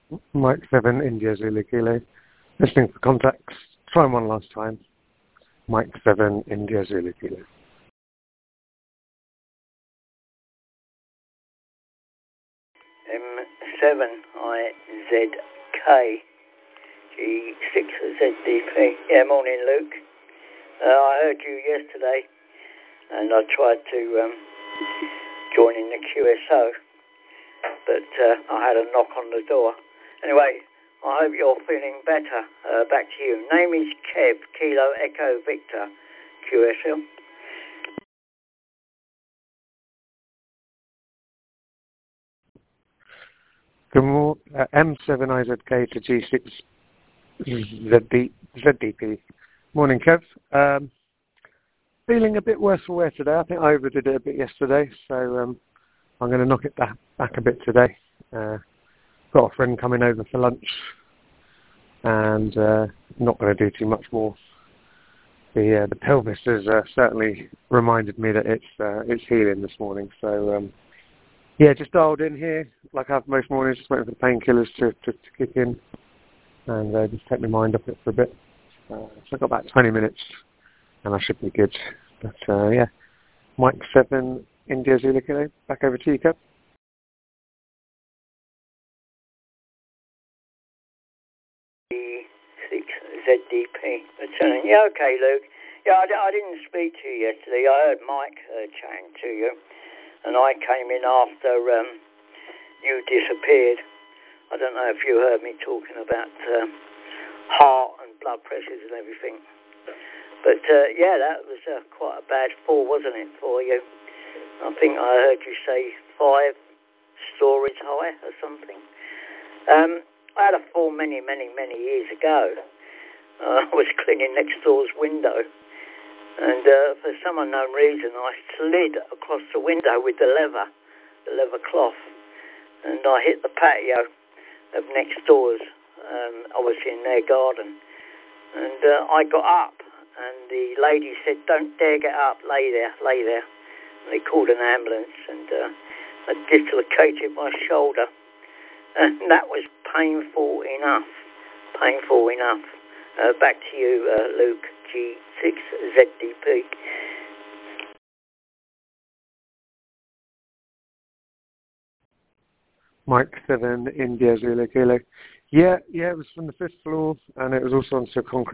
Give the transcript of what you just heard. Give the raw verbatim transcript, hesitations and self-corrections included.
Mike seven, India Zulu Kilo. Listening for contacts. Try one last time. Mike seven, India Zulu Kilo. M seven I Z K G six Z D P. Yeah, morning, Luke. Uh, I heard you yesterday, and I tried to um, join in the Q S O, but uh, I had a knock on the door. Anyway, I hope you're feeling better. Uh, back to you. Name is Kev, Kilo Echo Victor, Q S L. Good morning. Uh, M seven I Z K to G six Z D P. Morning, Kev. Um, feeling a bit worse for wear today. I think I overdid it a bit yesterday, so um, I'm going to knock it back, back a bit today. Uh, got a friend coming over for lunch, and uh, not going to do too much more. The uh, the pelvis has uh, certainly reminded me that it's uh, it's healing this morning. So um, yeah, just dialed in here like I have most mornings, just waiting for the painkillers to, to, to kick in and uh, just take my mind off it for a bit. Uh, so I've got about twenty minutes and I should be good. But uh, yeah, Mike seven, India Zulu Kilo. Back over to you, Kev. six Z D P. Returning. Yeah, okay, Luke. Yeah, I, d- I didn't speak to you yesterday. I heard Mike uh, chatting to you, and I came in after um, you disappeared. I don't know if you heard me talking about um, heart and blood pressures and everything. But uh, yeah, that was uh, quite a bad fall, wasn't it, for you? I think I heard you say five stories high or something. Um, I had a fall many, many, many years ago. Uh, I was cleaning next door's window, and uh, for some unknown reason, I slid across the window with the leather, the leather cloth, and I hit the patio of next doors, um, obviously in their garden. And uh, I got up, and the lady said, "Don't dare get up, lay there, lay there." And they called an ambulance, and uh, I dislocated my shoulder. And that was painful enough, painful enough. Uh, back to you, uh, Luke, G six Z D P. Mike seven, India Zulu Kilo. Yeah, yeah, it was from the fifth floor, and it was also onto a concrete